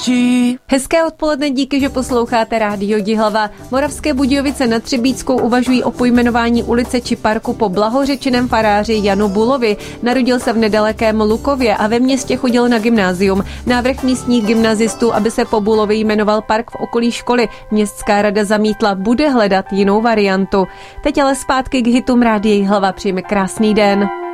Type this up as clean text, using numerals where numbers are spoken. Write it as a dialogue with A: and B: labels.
A: Hezké odpoledne, díky, že posloucháte Rádio Jihlava. Moravské Budějovice nad Třebíčskou uvažují o pojmenování ulice či parku po blahořečeném faráři Janu Bulovi. Narodil se v nedalekém Lukově a ve městě chodil na gymnázium. Návrh místních gymnazistů, aby se po Bulovi jmenoval park v okolí školy, městská rada zamítla, bude hledat jinou variantu. Teď ale zpátky k hitům Rádia Jihlava, přejme krásný den.